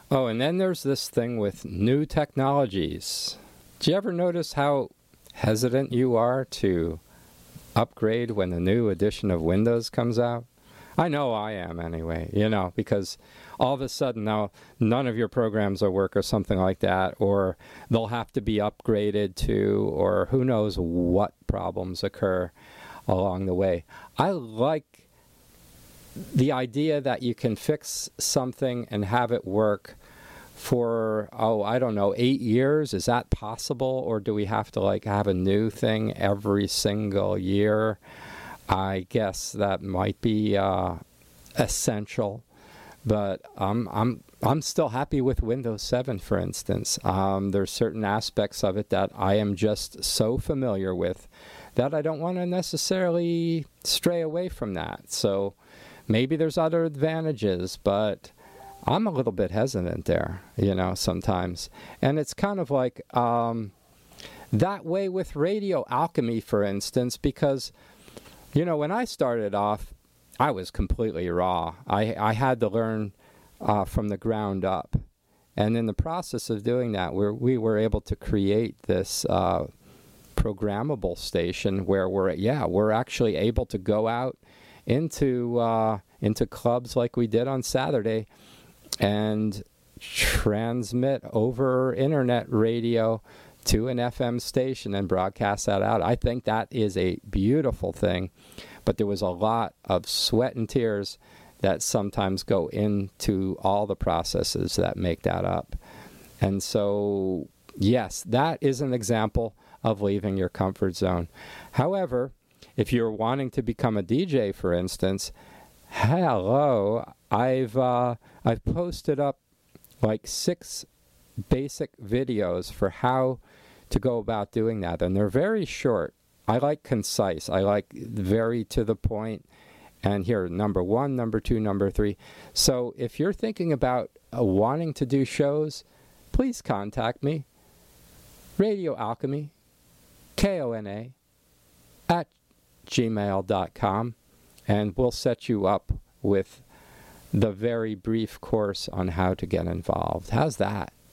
Oh, and then there's this thing with new technologies. Do you ever notice how hesitant you are to upgrade when the new edition of Windows comes out? I know I am anyway, because all of a sudden now none of your programs will work or something like that, or they'll have to be upgraded to, or who knows what problems occur along the way. I like the idea that you can fix something and have it work for, 8 years. Is that possible? Or do we have to have a new thing every single year? I guess that might be essential, but I'm still happy with Windows 7, for instance. There's certain aspects of it that I am just so familiar with that I don't want to necessarily stray away from that. So maybe there's other advantages, but I'm a little bit hesitant there, sometimes. And it's kind of like that way with Radio Alchemy, for instance, because when I started off, I was completely raw. I had to learn from the ground up. And in the process of doing that, we were able to create this programmable station where we're actually able to go out into clubs like we did on Saturday and transmit over internet radio to an FM station and broadcast that out. I think that is a beautiful thing, but there was a lot of sweat and tears that sometimes go into all the processes that make that up. And so, yes, that is an example of leaving your comfort zone. However, if you're wanting to become a DJ, for instance, hello, I've posted up 6 basic videos for how to go about doing that, and they're very short. I like concise. I like very to the point. And here, number 1, number 2, number 3. So if you're thinking about wanting to do shows, please contact me. Radio Alchemy, KONA, @gmail.com, and we'll set you up with the very brief course on how to get involved. How's that?